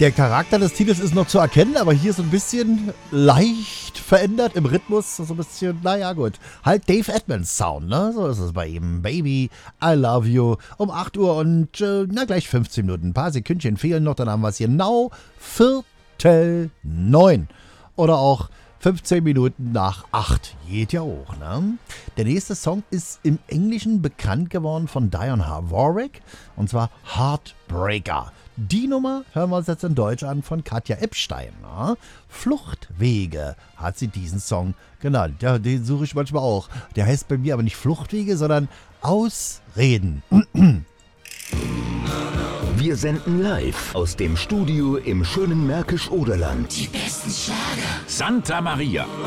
Der Charakter des Titels ist noch zu erkennen, aber hier so ein bisschen leicht verändert im Rhythmus. So ein bisschen, naja gut. Halt Dave Edmunds Sound, ne? So ist es bei ihm. Baby, I love you. Um 8 Uhr und gleich 15 Minuten. Ein paar Sekündchen fehlen noch, dann haben wir es genau 8:45. Oder auch 15 Minuten nach 8. Geht ja auch, ne? Der nächste Song ist im Englischen bekannt geworden von Dionne Warwick. Und zwar Heartbreaker. Die Nummer hören wir uns jetzt in Deutsch an von Katja Epstein. Ne? Fluchtwege hat sie diesen Song genannt. Ja, den suche ich manchmal auch. Der heißt bei mir aber nicht Fluchtwege, sondern Ausreden. Wir senden live aus dem Studio im schönen Märkisch-Oderland. Die besten Schlager. Santa Maria.